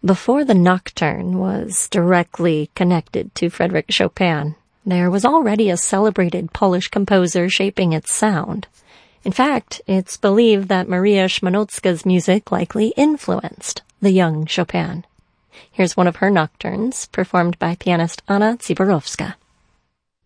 Before the nocturne was directly connected to Frédéric Chopin, there was already a celebrated Polish composer shaping its sound. In fact, it's believed that Maria Szmanowska's music likely influenced the young Chopin. Here's one of her nocturnes, performed by pianist Anna Ziborowska.